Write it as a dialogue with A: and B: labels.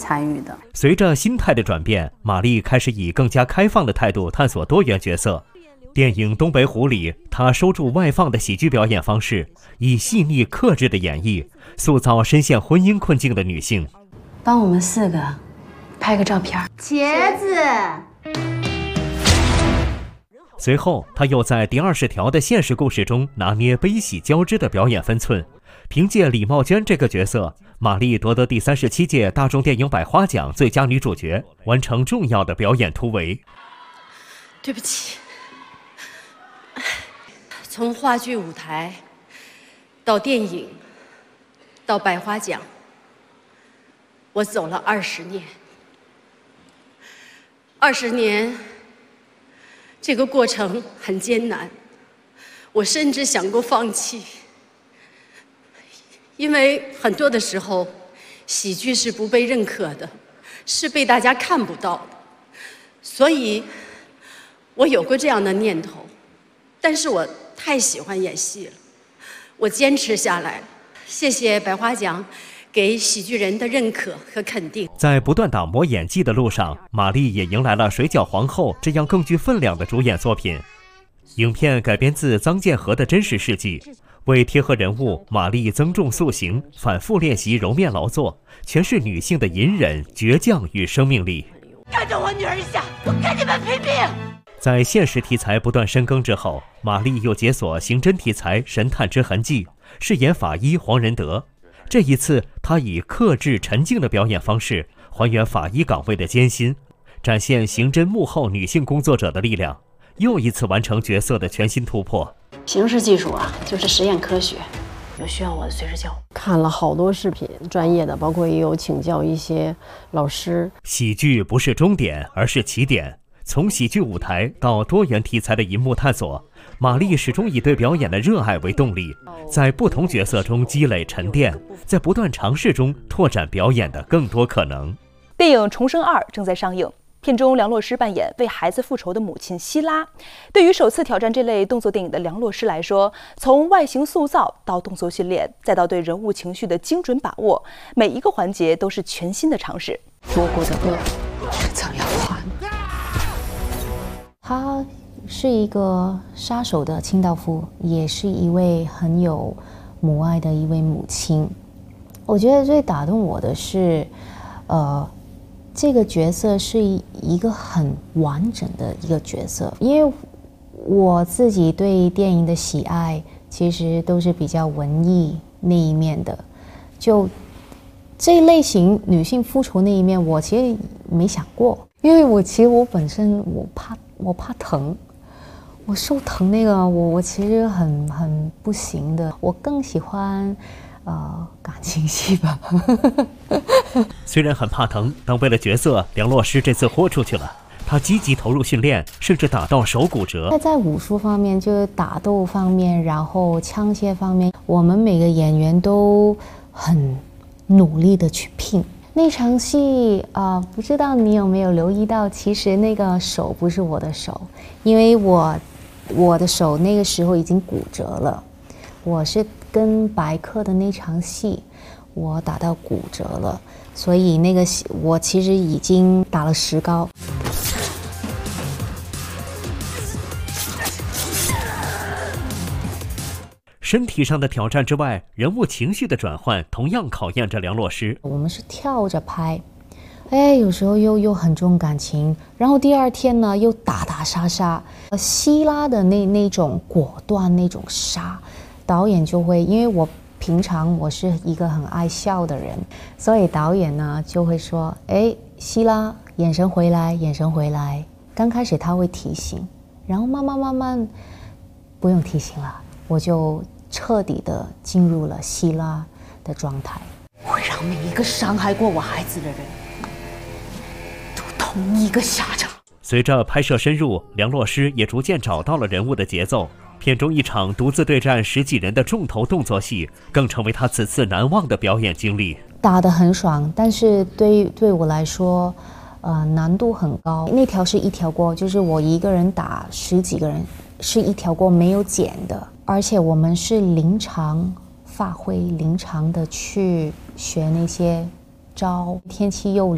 A: 参与的。
B: 随着心态的转变，马丽开始以更加开放的态度探索多元角色。电影《东北虎》里，她收住外放的喜剧表演方式，以细腻克制的演绎，塑造深陷婚姻困境的女性。
A: 帮我们4个拍个照片。
C: 茄子。
B: 随后，她又在第20条的现实故事中拿捏悲喜交织的表演分寸。凭借李茂娟这个角色，马丽夺得第37届大众电影百花奖最佳女主角，完成重要的表演突围。
D: 对不起。从话剧舞台到电影到百花奖，我走了20年。20年，这个过程很艰难，我甚至想过放弃，因为很多的时候，喜剧是不被认可的，是被大家看不到的，所以我有过这样的念头，但是我太喜欢演戏了，我坚持下来了。谢谢百花奖给喜剧人的认可和肯定。
B: 在不断打磨演技的路上，马丽也迎来了《水饺皇后》这样更具分量的主演作品。影片改编自臧建和的真实事迹，为贴合人物，马丽增重塑形，反复练习揉面劳作，诠释女性的隐忍、倔强与生命力。
C: 看着我女儿一下，我跟你们拼命！
B: 在现实题材不断深耕之后，马丽又解锁刑侦题材《神探之痕迹》，饰演法医黄仁德。这一次，她以克制沉静的表演方式，还原法医岗位的艰辛，展现刑侦幕后女性工作者的力量，又一次完成角色的全新突破。
A: 刑事技术啊，就是实验科学，有需要我随时叫我。
E: 看了好多视频，专业的，包括也有请教一些老师。
B: 喜剧不是终点，而是起点。从喜剧舞台到多元题材的银幕探索，马丽始终以对表演的热爱为动力，在不同角色中积累沉淀，在不断尝试中拓展表演的更多可能。
F: 电影《重生2》正在上映，片中梁洛施扮演为孩子复仇的母亲希拉。对于首次挑战这类动作电影的梁洛施来说，从外形塑造到动作训练，再到对人物情绪的精准把握，每一个环节都是全新的尝试。
A: 做过的恶，迟早要还。
G: 他是一个杀手的清道夫，也是一位很有母爱的一位母亲。我觉得最打动我的是，这个角色是一个很完整的一个角色，因为我自己对电影的喜爱其实都是比较文艺那一面的，就这类型女性复仇那一面，我其实没想过，因为我本身我怕疼，我受疼那个我其实很不行的，我更喜欢感情戏吧。
B: 虽然很怕疼，但为了角色，梁洛施这次豁出去了。他积极投入训练，甚至打到手骨折。
G: 在武术方面，就是打斗方面，然后枪械方面，我们每个演员都很努力的去拼。那场戏不知道你有没有留意到，其实那个手不是我的手，因为我的手那个时候已经骨折了。我是跟白客的那场戏，我打到骨折了，所以那个我其实已经打了石膏。
B: 身体上的挑战之外，人物情绪的转换同样考验着梁洛施。
G: 我们是跳着拍，有时候又很重感情，然后第二天呢又打打杀杀。希拉的那种果断那种杀，导演就会，因为我平常我是一个很爱笑的人，所以导演呢就会说，希拉眼神回来，眼神回来。刚开始他会提醒，然后慢慢不用提醒了，我就彻底的进入了希拉的状态。
A: 会让每一个伤害过我孩子的人都同一个下场。
B: 随着拍摄深入，梁洛施也逐渐找到了人物的节奏。片中一场独自对战10几人的重头动作戏，更成为他此次难忘的表演经历。
G: 打得很爽，但是对我来说，难度很高。那条是一条锅，就是我一个人打10几个人，是一条锅没有剪的，而且我们是临场发挥，临场的去学那些招。天气又